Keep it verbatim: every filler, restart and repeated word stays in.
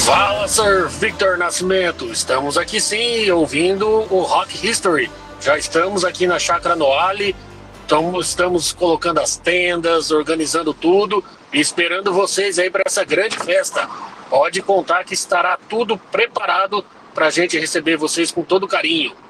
Fala, Sir Victor Nascimento. Estamos aqui sim, ouvindo o Rock History. Já estamos aqui na Chácara Noale. Então, estamos colocando as tendas, organizando tudo e esperando vocês aí para essa grande festa. Pode contar que estará tudo preparado para a gente receber vocês com todo carinho.